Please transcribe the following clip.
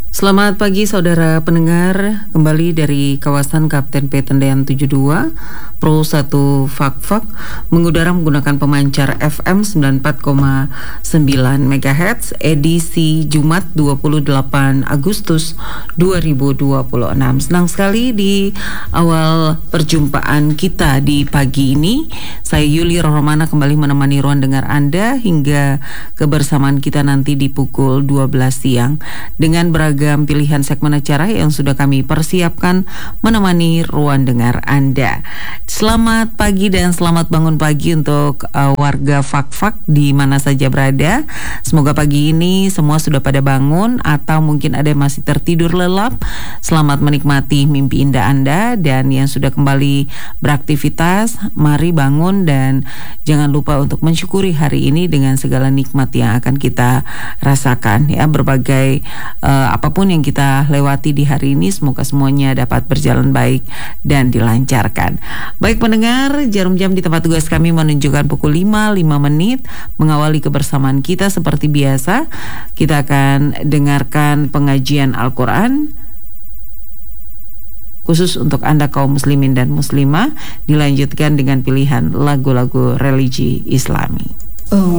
Selamat pagi saudara pendengar, kembali dari kawasan Kapten P Tendean 72 Pro 1 Fak mengudara menggunakan pemancar FM 94,9 MHz edisi Jumat 28 Agustus 2026. Senang sekali di awal perjumpaan kita di pagi ini. Saya Yuli Rohmana kembali menemani ruang dengar Anda hingga kebersamaan kita nanti di pukul 12 siang dengan beragam pilihan segmen acara yang sudah kami persiapkan menemani ruang dengar Anda. Selamat pagi dan selamat bangun pagi untuk warga Fak di mana saja berada. Semoga pagi ini semua sudah pada bangun atau mungkin ada yang masih tertidur lelap. Selamat menikmati mimpi indah Anda, dan yang sudah kembali beraktivitas, mari bangun dan jangan lupa untuk mensyukuri hari ini dengan segala nikmat yang akan kita rasakan ya. Berbagai apapun yang kita lewati di hari ini, semoga semuanya dapat berjalan baik dan dilancarkan. Baik pendengar, jarum jam di tempat tugas kami menunjukkan pukul 5 menit. Mengawali kebersamaan kita seperti biasa, kita akan dengarkan pengajian Al-Quran khusus untuk Anda kaum muslimin dan muslimah, dilanjutkan dengan pilihan lagu-lagu religi Islami.